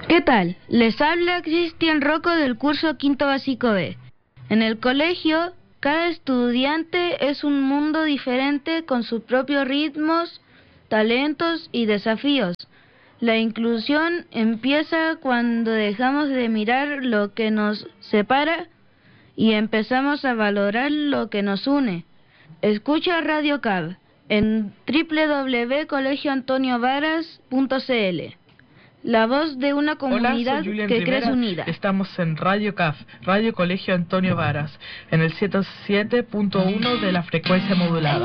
¿Qué tal? Les habla Cristian Rocco del curso Quinto Básico B. En el colegio, cada estudiante es un mundo diferente con sus propios ritmos, talentos y desafíos. La inclusión empieza cuando dejamos de mirar lo que nos separa y empezamos a valorar lo que nos une. Escucha Radio CAB en www.colegioantoniovaras.cl. La voz de una comunidad que crece unida. Estamos en Radio CAF, Radio Colegio Antonio Varas, en el 107.1 de la frecuencia modulada.